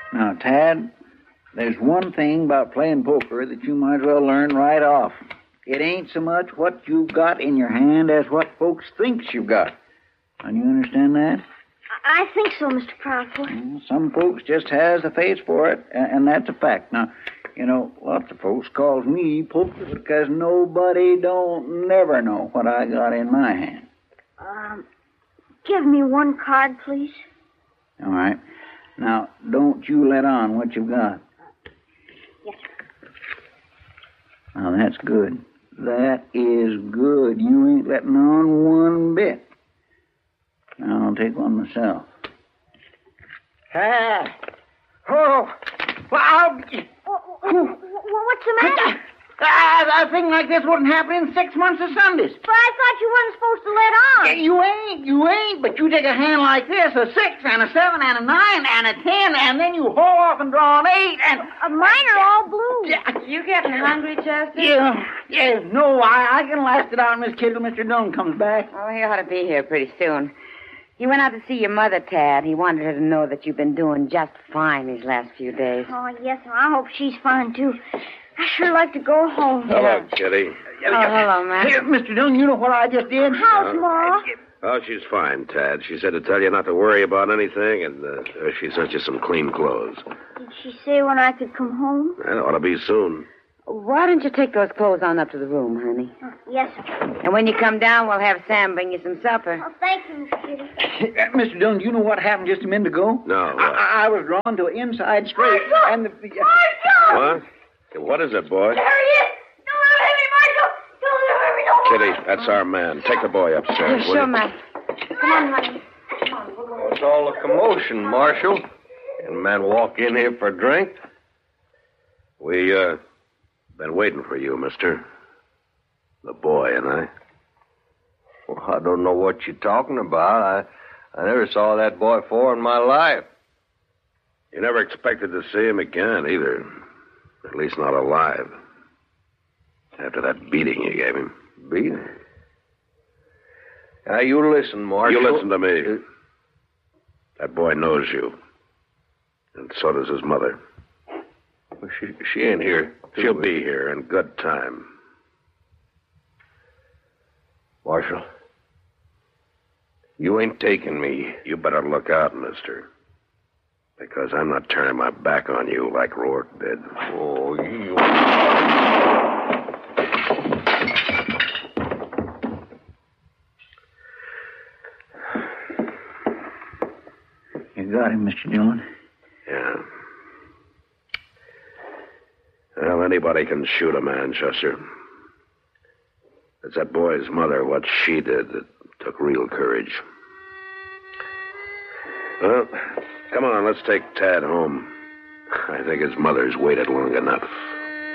Now, Tad, there's one thing about playing poker that you might as well learn right off. It ain't so much what you've got in your hand as what folks thinks you've got. And you understand that? I think so, Mr. Proudfoot. Well, some folks just has the face for it, and that's a fact. Now, you know, lots of folks calls me poker because nobody don't never know what I got in my hand. Give me one card, please. All right. Now, don't you let on what you've got. Yes, sir. Now, that's good. That is good. You ain't letting on one bit. Now, I'll take one myself. What's the matter? A thing like this wouldn't happen in 6 months of Sundays. But I thought you weren't supposed to let on. Yeah, you ain't. But you take a hand like this, a 6 and a 7 and a 9 and a 10, and then you haul off and draw an 8 and... Mine are all blue. Yeah. You getting hungry, Chester? Yeah. No, I can last it out, Miss Kid, till Mr. Dunn comes back. Oh, he ought to be here pretty soon. He went out to see your mother, Tad. He wanted her to know that you've been doing just fine these last few days. Oh, yes, and I hope she's fine, too. I sure like to go home. Hello, Kitty. Hello, man. Here, Mr. Dunn, you know what I just did? How's Ma? Oh, she's fine, Tad. She said to tell you not to worry about anything, and she sent you some clean clothes. Did she say when I could come home? That ought to be soon. Why don't you take those clothes on up to the room, honey? Yes, sir. And when you come down, we'll have Sam bring you some supper. Oh, thank you, Miss Kitty. Mr. Dunn, you know what happened just a minute ago? No. I was drawn to an inside straight, and the... What? What is it, boy? There he is! Don't let me, Marshal! Don't let me, no. Kitty, that's our man. Take the boy upstairs, will Sure, you? man. Come on, honey. What's all the commotion, Marshal? Can men walk in here for a drink? We, been waiting for you, mister. The boy and I. Well, I don't know what you're talking about. I never saw that boy before in my life. You never expected to see him again, either. At least not alive. After that beating you gave him. Beating? Now, you listen, Marshal. You listen to me. That boy knows you. And so does his mother. Well, she ain't here. She'll be here in good time. Marshal, you ain't taking me. You better look out, mister. Because I'm not turning my back on you like Rourke did. Oh, you... You got him, Mr. Dillon. Yeah. Well, anybody can shoot a man, Chester. It's that boy's mother, what she did, that took real courage. Well, come on, let's take Tad home. I think his mother's waited long enough.